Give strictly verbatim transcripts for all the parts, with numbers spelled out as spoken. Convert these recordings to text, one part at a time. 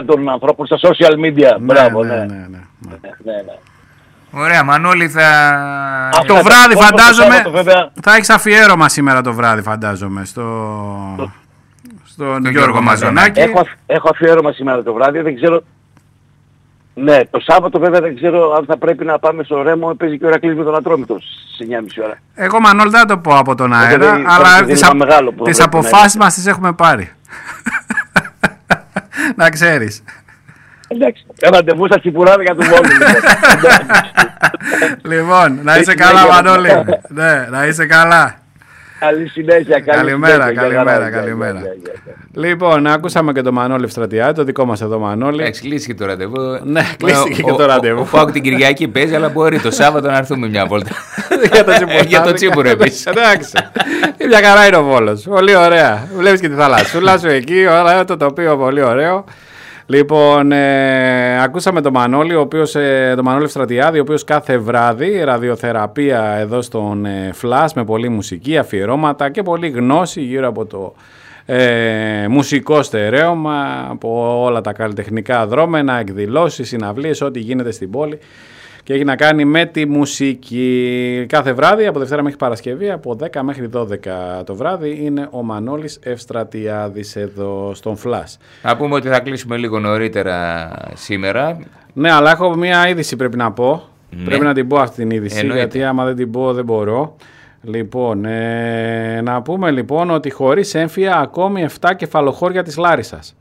ματιά των ανθρώπων στα social media. Ναι, Μπράβο, ναι, ναι. ναι, ναι, ναι. ναι, ναι, ναι. Ωραία, Μανώλη, θα... Το βράδυ φαντάζομαι το βέβαια... θα έχεις αφιέρωμα σήμερα το βράδυ, φαντάζομαι, στο... το... στον Γιώργο, Γιώργο Μαζονάκη. Έχω, έχω αφιέρωμα σήμερα το βράδυ, δεν ξέρω... Ναι, το Σάββατο βέβαια δεν ξέρω αν θα πρέπει να πάμε στο Ρέμο, παίζει και ο Ηρακλής με τον Ατρόμητο στις εννιά και μισή ώρα. Εγώ, Μανώλη, δεν θα το πω από τον αέρα, Οπότε, αλλά τις, α... μεγάλο τις αποφάσεις μας τις έχουμε πάρει. Να ξέρεις. Εντάξει, ραντεβού στα Τσιπουράδικα του Βόλου. Λοιπόν, να είσαι καλά, Μανώλη. Ναι, να είσαι καλά. Καλή συνέχεια, καλή καλημέρα, συνέχεια. Καλημέρα, καλημέρα. Λοιπόν, ακούσαμε και τον Μανώλη Ευστρατιάτη, το δικό μας εδώ Μανώλη. Εντάξει, κλείστηκε το ραντεβού. Ναι, κλείστηκε και το ραντεβού. Ο Πάοκ την Κυριακή παίζει, αλλά μπορεί το Σάββατο να έρθουμε μια βόλτα. Για το Τσίπουρο επίσης. Εντάξει. Μια χαρά είναι ο Βόλος. Πολύ ωραία. Βλέπεις και τη θαλασσούλα σου εκεί, το τοπίο πολύ ωραίο. Λοιπόν, ε, ακούσαμε τον Μανώλη, ο οποίος, ε, τον Μανώλη Ευστρατιάδη, ο οποίος κάθε βράδυ ραδιοθεραπεία εδώ στον ε, Flash με πολλή μουσική, αφιερώματα και πολλή γνώση γύρω από το ε, μουσικό στερέωμα, από όλα τα καλλιτεχνικά δρόμενα, εκδηλώσεις, συναυλίες, ό,τι γίνεται στην πόλη και έχει να κάνει με τη μουσική. Κάθε βράδυ, από Δευτέρα μέχρι Παρασκευή, από δέκα μέχρι δώδεκα το βράδυ, είναι ο Μανώλης Ευστρατιάδης εδώ στον Flash. Να πούμε ότι θα κλείσουμε λίγο νωρίτερα σήμερα. Ναι, αλλά έχω μία είδηση πρέπει να πω. Ναι. Πρέπει να την πω αυτή την είδηση, εννοείται, γιατί άμα δεν την πω δεν μπορώ. Λοιπόν, ε, να πούμε λοιπόν ότι χωρίς έμφυα ακόμη επτά κεφαλοχώρια της Λάρισσας.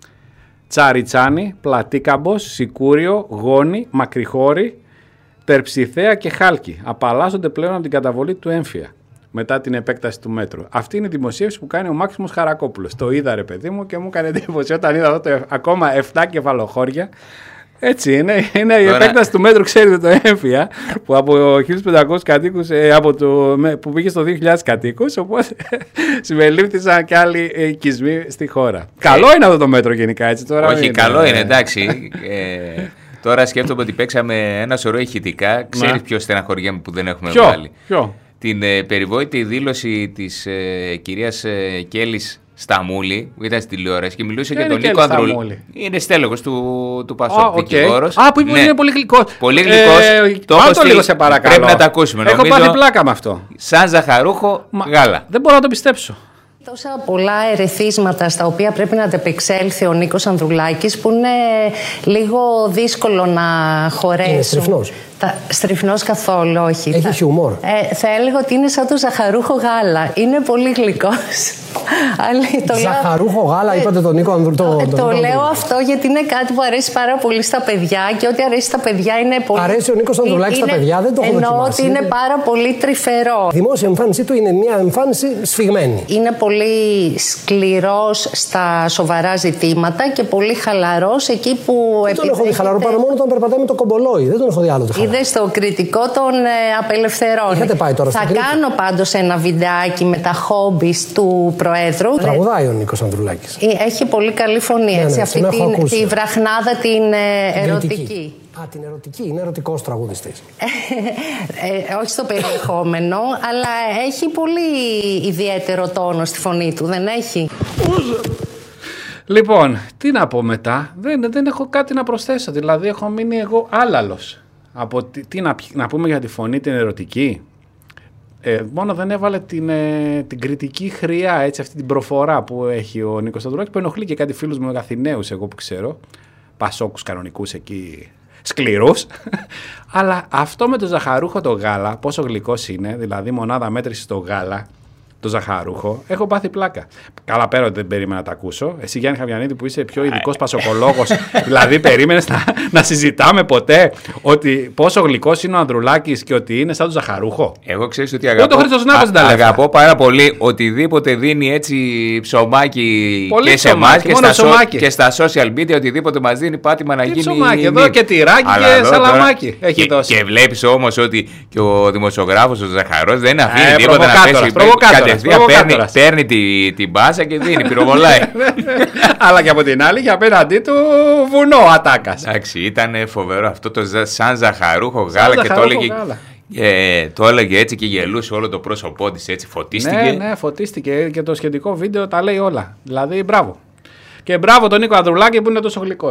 Τσαριτσάνι, Πλατίκαμπος, Σικούριο, Γόνη, Μακριχώρη, Τερψιθέα και Χάλκι απαλλάσσονται πλέον από την καταβολή του έμφυα μετά την επέκταση του μέτρου. Αυτή είναι η δημοσίευση που κάνει ο Μάξιμος Χαρακόπουλος. Το είδα, ρε παιδί μου, και μου έκανε εντύπωση όταν είδα εδώ το, ακόμα επτά κεφαλοχώρια. Έτσι είναι, είναι η επέκταση του μέτρου, ξέρετε, το έμφυα, που από χίλιους πεντακόσιους κατοίκους, ε, από το, που πήγε στο δύο χιλιάδες κατοίκους, οπότε συμπεριλήφθησαν και άλλοι οικισμοί στη χώρα. Ε, καλό είναι αυτό το μέτρο γενικά, έτσι τώρα. Όχι, είναι, καλό ε, είναι, εντάξει. ε, τώρα σκέφτομαι ότι παίξαμε ένα σωρό ηχητικά. Ξέρεις ποιο στεναχωριέμαι που δεν έχουμε ποιο, βάλει. Ποιο? Την ε, περιβόητη δήλωση της ε, κυρίας ε, Κέλλης Σταμούλη, που ήταν στην τηλεόραση και μιλούσε για τον Νίκο Ανδρουλάκη. Είναι στέλεχος του, του Πασόκ, δικηγόρος. Α, που είπε, ναι, είναι πολύ γλυκός. Πολύ γλυκός. Ε, το έχω το λίγο σε παρακαλώ. Πρέπει να τα ακούσουμε. Έχω νομίζω, πάθει πλάκα με αυτό. Σαν ζαχαρούχο Μα, γάλα. Δεν μπορώ να το πιστέψω. Τόσα πολλά ερεθίσματα στα οποία πρέπει να αντεπεξέλθει ο Νίκος Ανδρουλάκης που είναι λίγο δύσκολο να χωρέσουν. Είναι στριφνός. Τα... Στριφνός καθόλου, όχι. Έχει θα... χιούμορ. Ε, θα έλεγα ότι είναι σαν το ζαχαρούχο γάλα. Είναι πολύ γλυκός. το ζαχαρούχο γάλα, είπατε τον Νίκο Ανδρουλάκη. Το, το, το λέω αυτό γιατί είναι κάτι που αρέσει πάρα πολύ στα παιδιά και ό,τι αρέσει στα παιδιά είναι πολύ. Αρέσει ο Νίκος Ανδρουλάκης στα παιδιά, δεν το έχω δοκιμάσει. Εννοώ ότι είναι πάρα πολύ τρυφερό. Η δημόσια εμφάνισή του είναι μια εμφάνιση σφιγμένη. Είναι πολύ σκληρός στα σοβαρά ζητήματα και πολύ χαλαρός εκεί που. Δεν τον έχω δει χαλαρό παρά μόνο όταν περπατάει με το κομπολόι. Δεν τον έχω δει άλλο το χαλαρό. Είδες το κριτικό των ε, απελευθερώνει. Είχατε πάει τώρα Θα κάνω πάντως ένα βιντεάκι με τα χόμπις του Προέδρου. Τραγουδάει ο Νίκος Ανδρουλάκης. Έχει πολύ καλή φωνή. Ναι, έτσι, ναι, αυτή την, τη βραχνάδα την ε, ερωτική. Α, την ερωτική. Είναι ερωτικός τραγουδιστής. ε, όχι στο περιεχόμενο, αλλά έχει πολύ ιδιαίτερο τόνο στη φωνή του, δεν έχει? Λοιπόν, τι να πω μετά. Δεν, δεν έχω κάτι να προσθέσω. Δηλαδή, έχω μείνει εγώ άλαλος. Από τι, τι να, να πούμε για τη φωνή την ερωτική. Ε, μόνο δεν έβαλε την, ε, την κριτική χρειά, έτσι, αυτή την προφορά που έχει ο Νίκος Ανδρουλάκης, που ενοχλεί και κάτι φίλους μου Αθηναίους, εγώ που ξέρω. Πασόκους κανονικούς εκεί, σκληρούς. Αλλά αυτό με το ζαχαρούχο το γάλα, πόσο γλυκός είναι, δηλαδή μονάδα μέτρησης το γάλα, το ζαχαρούχο, έχω πάθει πλάκα. Καλά, πέρα ότι δεν περίμενα να τα ακούσω. Εσύ, Γιάννη Χαβιανίδη, που είσαι πιο ειδικός πασοκολόγος, δηλαδή περίμενες να, να συζητάμε ποτέ ότι πόσο γλυκός είναι ο Ανδρουλάκης και ότι είναι σαν το ζαχαρούχο? Εγώ ξέρεις ότι αγαπώ, α, αγαπώ πάρα πολύ οτιδήποτε δίνει έτσι ψωμάκι πολύ και σε εμάς και, και στα social media, οτιδήποτε μας δίνει πάτημα να τι γίνει. Ψωμάκι, εδώ και τυράκι και εδώ, σαλαμάκι τώρα, έχει και, δώσει. Και βλέπεις όμως ότι και ο δημοσιογράφος ο Ζαχαρός δεν αφήνει ε, τίποτα να πέσει. Κατευθείαν παίρνει, παίρνει την τη μπάσα και δίνει, πυροβολάει. Αλλά και από την άλλη, για απέναντί του βουνό ατάκας. Εντάξει, ήταν φοβερό αυτό το σαν ζαχαρούχο γάλα και το έλεγε. Ε, το έλεγε έτσι και γελούσε όλο το πρόσωπό της, έτσι φωτίστηκε. Ναι, ναι, φωτίστηκε και το σχετικό βίντεο τα λέει όλα. Δηλαδή, μπράβο. Και μπράβο τον Νίκο Ανδρουλάκη που είναι τόσο γλυκός.